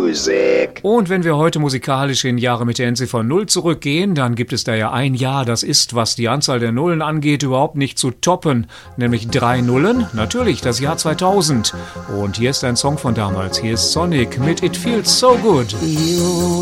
Musik. Und wenn wir heute musikalisch in Jahre mit der Endziffer 0 zurückgehen, dann gibt es da ja ein Jahr, das ist, was die Anzahl der Nullen angeht, überhaupt nicht zu toppen. Nämlich 3 Nullen, natürlich das Jahr 2000. Und hier ist ein Song von damals. Hier ist Sonic mit It Feels So Good.